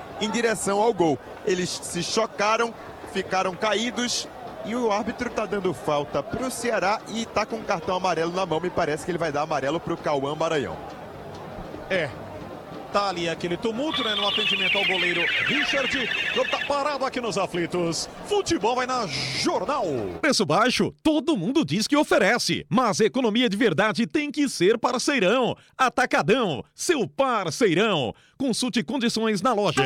em direção ao gol. Eles se chocaram, ficaram caídos e o árbitro está dando falta para o Ceará e está com um cartão amarelo na mão. Me parece que ele vai dar amarelo para o Cauã Maranhão. Tá ali aquele tumulto, né, no atendimento ao goleiro Richard. Tá parado aqui nos aflitos. Futebol vai na Jornal. Preço baixo, todo mundo diz que oferece, mas economia de verdade tem que ser parceirão. Atacadão, seu parceirão. Consulte condições na loja.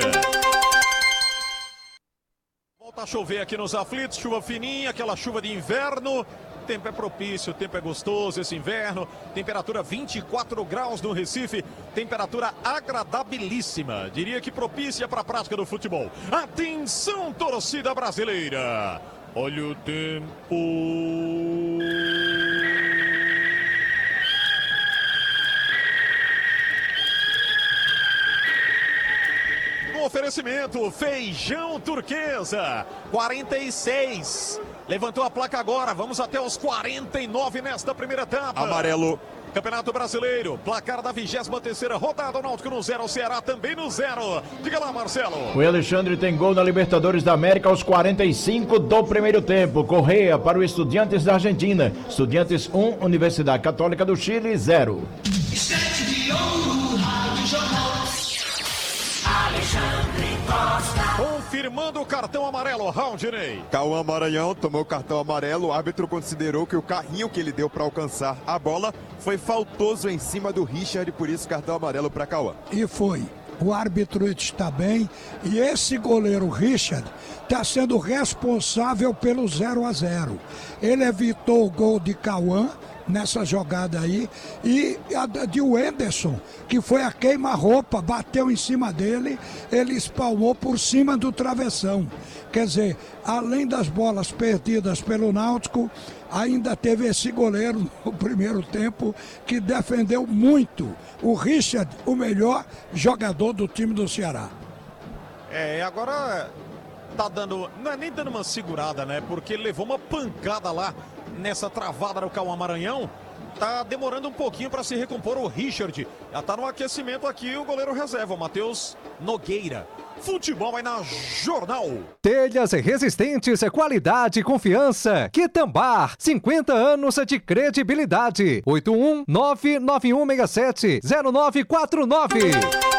Volta a chover aqui nos aflitos, chuva fininha, aquela chuva de inverno. O tempo é propício, o tempo é gostoso esse inverno. Temperatura 24 graus no Recife, temperatura agradabilíssima. Diria que propícia para a prática do futebol. Atenção, torcida brasileira. Olha o tempo. Oferecimento, feijão turquesa, 46. Levantou a placa agora, vamos até os 49 nesta primeira etapa. Amarelo. Campeonato Brasileiro, placar da 23ª rodada, o Náutico no 0, o Ceará também no 0. Diga lá, Marcelo. O Alexandre tem gol na Libertadores da América aos 45 do primeiro tempo. Correia para o Estudiantes da Argentina. Estudiantes 1, Universidade Católica do Chile 0. Confirmando o cartão amarelo, Raudinei. Cauã Maranhão tomou cartão amarelo. O árbitro considerou que o carrinho que ele deu para alcançar a bola foi faltoso em cima do Richard, por isso cartão amarelo para Cauã. E foi. O árbitro está bem e esse goleiro Richard está sendo responsável pelo 0-0. Ele evitou o gol de Cauã nessa jogada aí e a de Wenderson, que foi a queima-roupa, bateu em cima dele, ele espalmou por cima do travessão. Quer dizer, além das bolas perdidas pelo Náutico, ainda teve esse goleiro no primeiro tempo que defendeu muito. O Richard, o melhor jogador do time do Ceará. Agora tá dando, não é nem dando uma segurada, né? Porque ele levou uma pancada lá nessa travada do Cauã Maranhão. Tá demorando um pouquinho para se recompor o Richard. Já tá no aquecimento aqui o goleiro reserva, o Matheus Nogueira. Futebol vai na Jornal. Telhas resistentes, qualidade e confiança. Quitambar, 50 anos de credibilidade. 81991670949.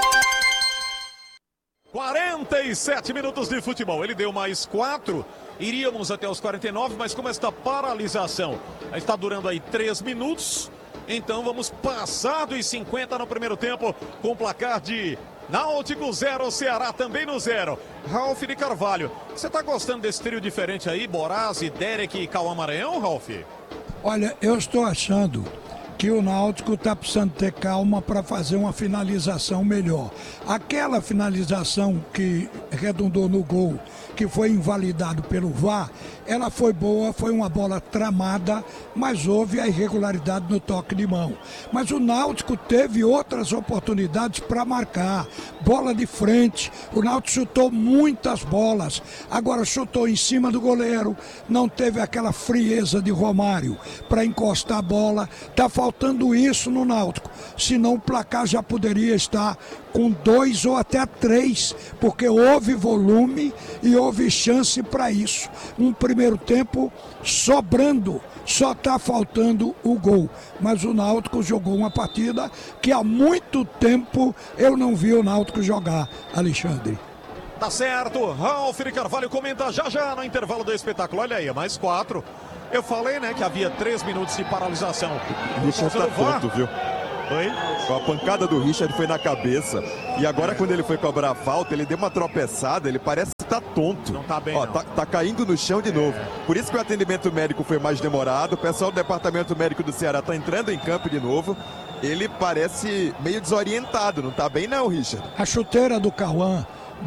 47 minutos de futebol. Ele deu mais 4. Iríamos até os 49, mas como esta paralisação está durando aí 3 minutos, então vamos passar dos 50 no primeiro tempo com o placar de Náutico 0, Ceará também no 0. Ralf de Carvalho, você está gostando desse trio diferente aí? Borazzi, Derek e Cauã Maranhão, Ralf? Olha, eu estou achando que o Náutico está precisando ter calma para fazer uma finalização melhor. Aquela finalização que redundou no gol, que foi invalidado pelo VAR, ela foi boa, foi uma bola tramada, mas houve a irregularidade no toque de mão. Mas o Náutico teve outras oportunidades para marcar. Bola de frente, o Náutico chutou muitas bolas, agora chutou em cima do goleiro, não teve aquela frieza de Romário para encostar a bola. Está faltando isso no Náutico, senão o placar já poderia estar com 2 ou até 3, porque houve volume e houve chance para isso. Um primeiro tempo sobrando, só está faltando o gol. Mas o Náutico jogou uma partida que há muito tempo eu não vi o Náutico jogar, Alexandre. Tá certo, Ralf de Carvalho comenta já no intervalo do espetáculo. Olha aí, mais 4. Eu falei, né, que havia 3 minutos de paralisação. O Richard tá tonto, viu? Oi? A pancada do Richard foi na cabeça. E agora quando ele foi cobrar a falta, ele deu uma tropeçada, ele parece que tá tonto. Não tá bem, não. Tá caindo no chão de novo. Por isso que o atendimento médico foi mais demorado. O pessoal do departamento médico do Ceará tá entrando em campo de novo. Ele parece meio desorientado, não tá bem não, Richard. A chuteira do Cauã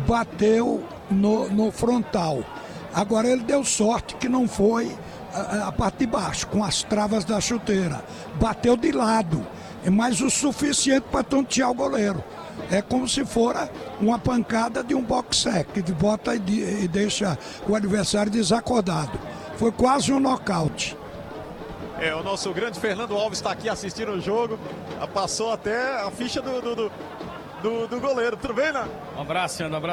bateu no frontal. Agora ele deu sorte que não foi a parte de baixo, com as travas da chuteira. Bateu de lado. É mais o suficiente para tontear o goleiro. É como se fora uma pancada de um boxer, que bota e deixa o adversário desacordado. Foi quase um nocaute. O nosso grande Fernando Alves está aqui assistindo o jogo. Passou até a ficha do goleiro. Tudo bem, né? Um abraço, Ana.